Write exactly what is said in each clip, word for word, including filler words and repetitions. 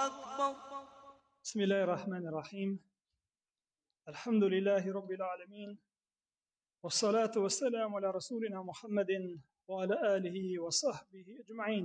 أكبر. بسم الله الرحمن الرحيم. الحمد لله رب العالمين، والصلاة والسلام على رسولنا محمد وعلى آله وصحبه أجمعين.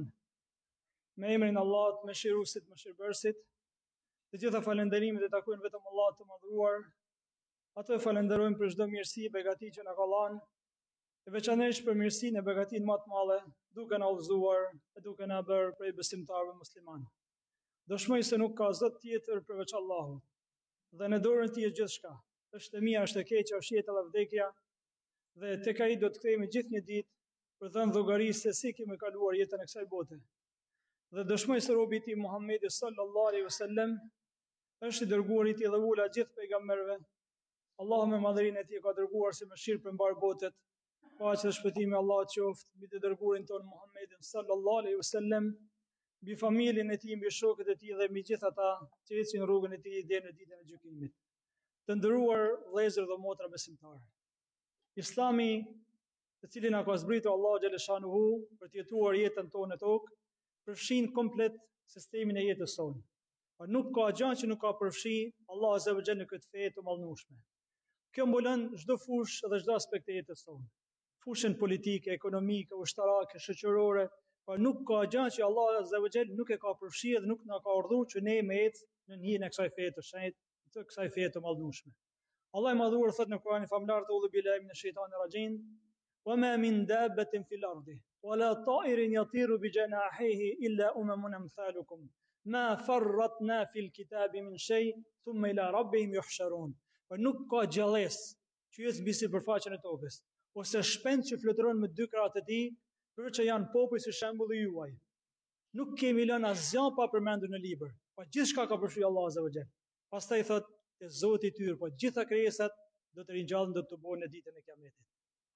Me emrin Allahut, me shirusit, me shërbërësit, të gjitha falënderimet e takojnë vetëm Allahut të madhruar. Atë falenderojmë për çdo mirësi e begati që na ka dhënë, e veçanërisht për mirësinë e begatinë më të madhe, duke na udhëzuar e duke na bërë prej besimtarëve musliman. Dëshmoj se nuk ka zot tjetër përveç Allahut, dhe në dorën e tij është gjithçka. Është e mia, është e keqja, është jeta dhe vdekja, dhe tek ai do të kthehemi gjithë një ditë për të dhënë llogari se si kemi kaluar jetën e kësaj bote. Dhe dëshmoj se robi i tij Muhamedi sallallahu alaihi wasallam është i dërguari i tij dhe ula gjithë pejgamberëve. Allahu me madhërinë e tij ka dërguar si mëshirë për mbar botët. Paqja dhe shpëtimi Allahut qoftë mbi të dërguarin ton Muhammedin sallallahu alaihi wasallam, mbi familjen e tij, mbi shokët e tij dhe mbi gjithë ata që ecin rrugën e tij deri në ditën e gjykimit. Të nderuar vëllezër dhe motra besimtarë, Islami, të cilin na ka zbritur Allahu xhaleshanuhu për të jetuar jetën tonë në tokë, përfshin komplet sistemin e jetës sonë. Por nuk ka gjë që nuk ka përfshi Allahu azza wa jalla në këtë fe të mallnueshme. Kjo mbulon çdo fushë dhe çdo aspekt të jetës sonë. Fushën politike, ekonomike, ushtarake, shoqërore, por nuk ka gjë që Allahu azza wa jalla nuk e ka përfshirë dhe nuk na ka urdhëruar që ne me ecë në hijen e kësaj fe të shenjtë, të kësaj fe të mallnueshme. Allah i madhuar thot në Kur'anin famlar, "A'udhu billahi minash shaitanir rajim, wa ma min dabbatin fil ardi, wa la ta'irin yatiru bi janahihi illa umamun amthalukum, ma farratna fil kitabi min shay, thumma ila rabbihim yuhsharun." Por nuk ka gjallës që jetë mbi sipërfaqen e tokës, ose shpend që fluturon me dy krahët e tij, për që janë popull si shembulli juaj. Nuk kemi lënë asgjë pa përmendur në libër, por gjithçka ka përfshirë Allahu azza wa jall. Pastaj thot te Zoti i tyre, po gjitha krijesat do të ringjallen, do të bëhen në ditën e Kiametit.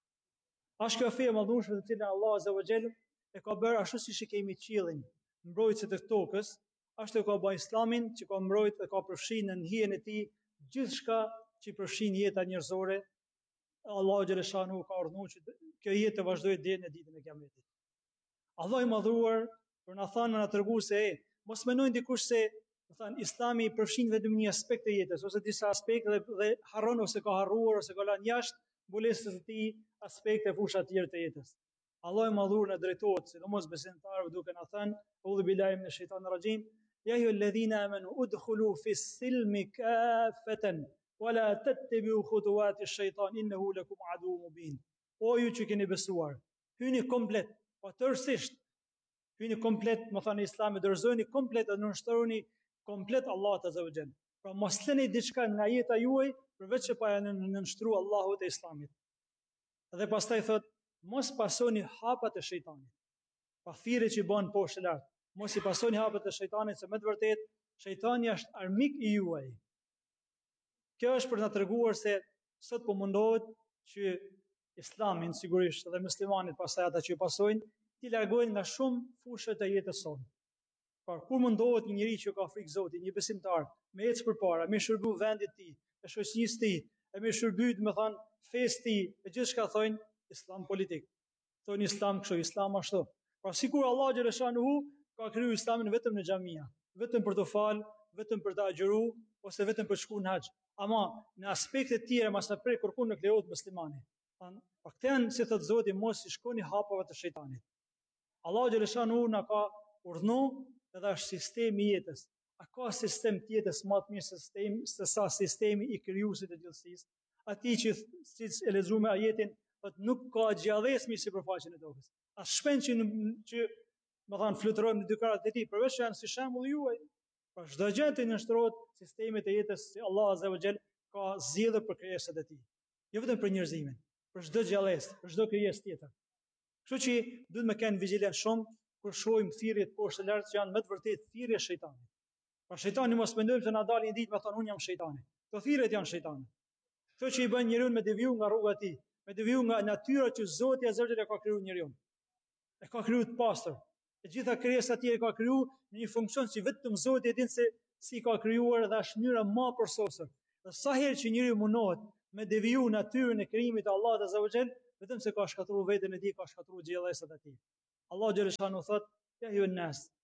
Ashtu kjo fe e madhëshme të cilën Allahu azza wa jall e ka bërë ashtu siç e kemi qiellin, mbrojtësit e tokës, ashtu ka bërë Islamin që ka mbrojtë dhe ka përfshirë në hijen e tij gjithçka që përfshin jeta njerëzore. Allahu xhaleshanu ka urdhëruar që kjo jetë të vazhdojë deri në ditën e Kiametit. Allah i madhruar për na thënë, na treguar se e, mos mendojnë dikush se, do thënë, Islami përfshin vetëm një aspekt të jetës ose disa aspekte dhe, dhe harron ose ka harruar ose ka lënë jashtë mbulesës së tij aspekte fusha të tjera të jetës. Allah i madhruar na drejtohet, sidomos besimtarëve, duke na thënë, "A'udhu billahi minash shaitanir rajim, ya ayyuhalladhina amanu udkhulu fis silmi kaffatan wa la tattabi'u khutuwati ash-shaytan innahu lakum aduwwun mubin." O ju që keni besuar, hyni komplet, po tërësisht, hyni komplet, më thënë Islami, dorëzoni komplet dhe nënshtroni komplet Allahut azza wa jall. Pra mos lëni diçka nga jeta juaj përveç që pa janë nënshtruar Allahut e Islamit. Dhe pastaj thot, mos pasoni hapat e shejtanit. Pa thirrje që bën poshtë lart. Mos i pasoni hapat e shejtanit, se me të vërtetë shejtani është armik i juaj. Kjo është për të na treguar se sot po mundohet që Islamin sigurisht dhe muslimanit pastaj ata që i pasojnë, ti largohen nga shumë fushë të jetës sonë. Por kur mundohet një njeri që ka frikë Zotit, një besimtar, me ecë përpara, me shërbu vendit të tij, e shoqërisë së tij, e me shërby, do të thënë, fesë të tij, e gjithçka thonë Islam politik. Thonë Islam kështu, Islam ashtu. Pra sikur Allah xhaleshanuhu ka krijuar Islamin vetëm në xhamia, vetëm për të fal, vetëm për të agjëru, ose vetëm për të shkuar në haxh. Ama në aspekte të tjera mos na prek kërkun nuk lejohet muslimani. Tan, pa këtë janë, si thot Zoti, mos i shkoni hapave të shejtanit. Allah xhaleshanuhu na ka urdhëruar, edhe është sistemi i jetës. A ka sistem tjetër më të mirë se sistemi, se sa sistemi i krijuesit të gjithësisë? Atij që, siç e lexuam ajetin, thotë nuk ka gjallësi mbi sipërfaqen e tokës. As shpend që, që më thënë, fluturojnë në dy krahët e tij, përveç që janë si shembull juaj. Por çdo gjë të nështrohet sistemet e jetës që Allah azza wa jall ka zgjedhur për krijesat e tij. Jo vetëm për njerëzimin, për çdo gjallësi, për çdo krijesë tjetër. Kështu që duhet të kemi vigjilencë shumë kur shohim thirrjet poshtë lart që janë më të vërtetë thirrje shejtanit. Pa shejtani mos mendojmë se na dalin një ditë me thonë unë jam shejtani. Këto thirrjet janë shejtani. Kështu që i bën njeriu me deviju nga rruga e tij, me deviju nga natyra që Zoti azza wa jall e ka krijuar njeriu. E ka krijuar të pastër. E gjitha krijesat tjera ka krijuar në një funksion që vetëm Zoti e din se si ka krijuar dhe është mënyra më e përsosur. Dhe sa herë që njeriu mundohet me deviju natyrën e krijimit të Allahut azza wa jall, vetëm se ka shkatruar veten e tij, ka shkatruar gjellësat e tij. Allah xhaleshanu thot, "Ya ayyuhan nas,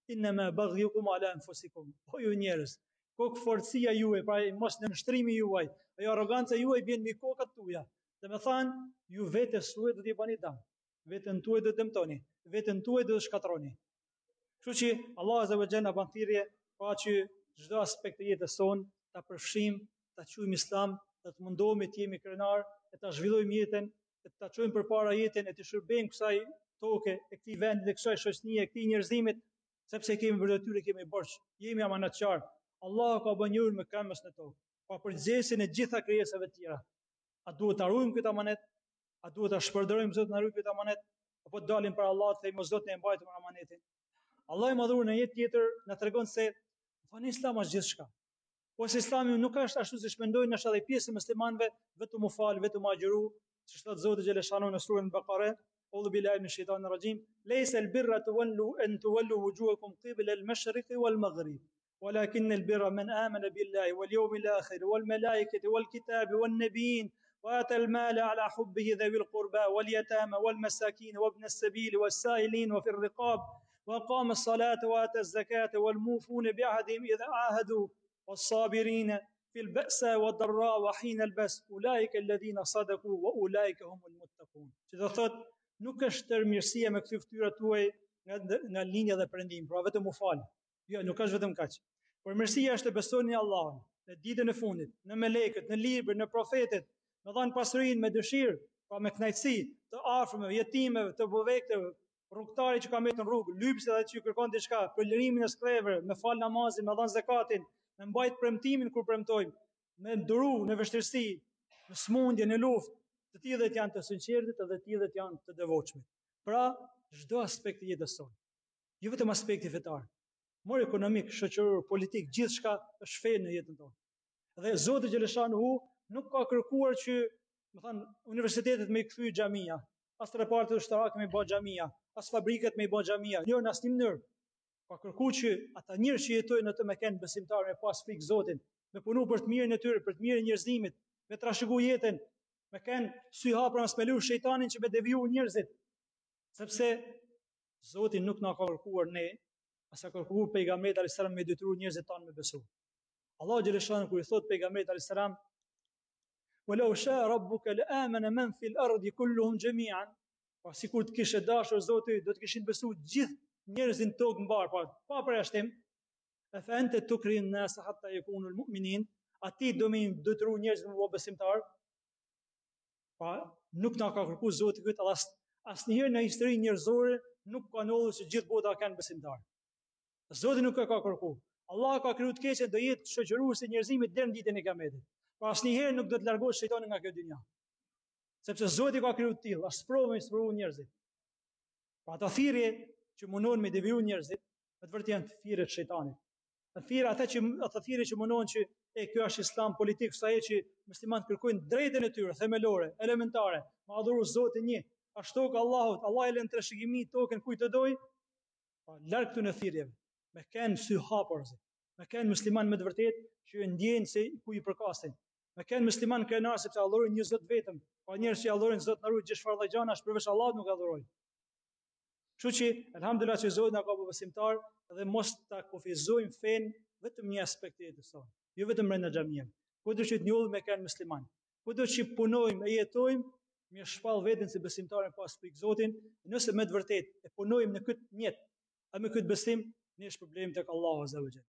Innama baghyukum ala anfusikum. O ju njerëz, kokëforcia juaj, pra mos në nështrimi juaj, ajo arroganca juaj vjen mbi kokat tuaja. Dhe me thanë, ju vetes tuaj do t'i bani dëm, veten tuaj do të dëmtoni, veten tuaj do të shkatroni. Kështu që Allah azza wa jalla na bën thirrje pa që çdo aspekt të jetës sonë ta përfshijmë, ta quajmë Islam, ta të mundohemi të jemi krenar, e ta zhvillojmë jetën, e ta çojmë përpara jetën, e të shërbejmë kësaj toke, e këtij vendi, dhe kësaj shoqënie, e këtij njerëzimit, sepse kemi për detyrë, kemi borx, jemi amanatçar. Allah ka bën njërin me këmbës në tokë, pa përgjegjësinë e gjitha krijesave të tjera. A duhet ta ruajmë këtë amanet? A duhet ta shpërdorim Zotin na ruaj këtë amanet? Apo dalim për Allah të themi o Zot ne mbajtëm amanetin? Allah i madhuar në jetë tjetër na tregon se fani Islam është gjithçka. Po se Islami nuk është ashtu siç mendojnë ndoshta edhe pjesë e muslimanëve, vetëm u fal, vetëm agjëru, siç thot Zoti xhaleshanu në surën Bakare, A'udhu billahi minash shaitanir rajim, laysa al-birra tuwallu an tuwallu wujuhakum qibla al-mashriqi wal-maghrib, walakin al-birra man amana billahi wal yawmil akhir wal malaikati wal kitabi wan nabiyyin وآتى المال على حبه ذوي القربى واليتامى والمساكين وابن السبيل والسائلين وفي الرقاب وأقام الصلاة وآتى الزكاة والموفون بعهدهم إذا عاهدوا والصابرين في البأساء والضراء وحين البأس أولئك الذين صدقوا وأولئك هم المتقون. Që do thot, nuk është tërmirësia me këto fytyra tuaj nga nga linja dhe perëndim, pra vetëm u fal. Jo, nuk është vetëm kaq. Por mirësia është të besoni në Allahun, në ditën e fundit, në melekët, në librin, në profetët, me dhanë pasurinë me dëshirë, pa me kënaqësi të afërmëve, jetimeve, të buvëkteve, rrugtari që ka mbetur në rrugë, lypsi edhe që kërkon diçka, për lirimin e skllëve, me fal namazin, me dhanë zakatin, me mbajt premtimin kur premtojmë, me duru në vështirësi, në smundje, në luftë, të tillët janë të sinqertit dhe të tillët janë të devotshmit. Pra, çdo aspekt i jetës sonë, jo vetëm aspekti fetar, por ekonomik, shoqëror, politik, gjithçka është fen në jetën tonë. Dhe Zoti xhaleshanuhu nuk ka kërkuar që, më thënë, universitetet me i kthy xhamia, as repartet ushtarake me i bë xhamia, as fabrikat me i bë xhamia, jo në asnjë mënyrë. Ka kërkuar që ata njerëz që jetojnë atë me kënd besimtar, me pas frikë Zotin, me punu për të mirën e tyre, për të mirën e njerëzimit, me trashëgu jetën, me kënd sy hapur as me lu shejtanin që me deviju njerëzit. Sepse Zoti nuk na ka kërkuar ne, as ka kërkuar pejgamberi alayhis salam me detyru njerëzit tanë me besu. Allah xhaleshanu kur i thot pejgamberit alayhis salam وَلَوْ شَاءَ رَبُّكَ لَآمَنَ مَنْ فِي الْأَرْضِ كُلُّهُمْ جَمِيعًا. Pa sikur të kishte dashur Zoti, do të kishin besuar gjithë njerëzit në tokë mbar, pa pa përjashtim. Fa anta tukri an-nas hatta yakunu al-mu'minin. Ati do më detyru njerëzit me besimtar. Pa nuk na ka kërkuar Zoti këtë, as asnjëherë në historinë njerëzore nuk ka ndodhur se gjithë bota kanë besimtar. Zoti nuk e ka kërkuar. Allah ka krijuar të keqen do jetë shoqëruesi njerëzimit deri në ditën e Kiametit. Pra asnjëherë nuk do të largohet shejtani nga kjo dynja. Sepse Zoti ka krijuar të tillë, as provë me sprovë njerëzit. Pra ata thirrje që mundon me deviju njerëzit, në të vërtetë janë thirrje të shejtanit. Në thirrje ata që ata thirrje që mundon që e kjo është Islam politik, sa e që muslimanët kërkojnë drejtën e tyre themelore, elementare, me adhuru Zotin një, ashtu ka Allahut, Allah e lën trashëgimi tokën kujt të doj. Pa larg këtu në thirrjeve, me kanë sy hapur, me kanë musliman me të vërtetë që ndjejnë se ku i përkasin. Me kanë musliman krenar sepse adhurojnë një Zot vetëm, pa njerëz që adhurojnë Zot në rrugë gjithë çfarë gjana është përveç Allahut nuk adhurojnë. Kështu që elhamdulillah që Zoti na ka bërë besimtar dhe mos ta kufizojmë fen vetëm një aspekt të jetës sonë, jo vetëm brenda xhamive. Kudo që të njohim me kanë musliman, kudo që punojmë e jetojmë, më shpall veten si besimtarë pas frikë Zotin, nëse me të vërtetë e punojmë në këtë jetë, a me këtë besim, ne shpërblim tek Allahu azza wa jalla.